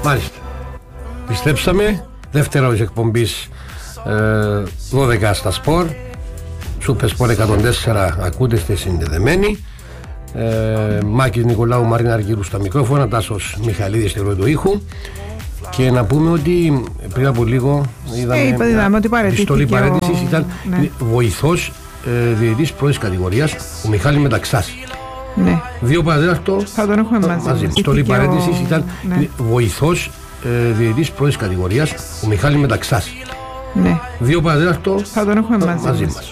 Μάλιστα. Πιστέψαμε. Δεύτερο της εκπομπής 12 στα σπορ. Σούπερ Σπορ 104, ακούτε, είστε συνδεδεμένοι. Μάκης Νικολάου, Μαρίνα Αργύρου στα μικρόφωνα, Τάσος Μιχαλίδης στη ροή του ήχου. Και να πούμε ότι πριν από λίγο είδαμε ότι επιστολή παρέτησης. Ήταν βοηθός διαιτητής πρώτης κατηγορίας, ο Μιχάλης Μεταξάς. Ναι. 2 παρατέταρτο θα τον έχουμε μαζί. Επιστολή παρέτησης ήταν βοηθός διαιτητής πρώτης κατηγορίας, ο Μιχάλης Μεταξάς. Ναι. 2 παρατέταρτο θα τον έχουμε μαζί μας.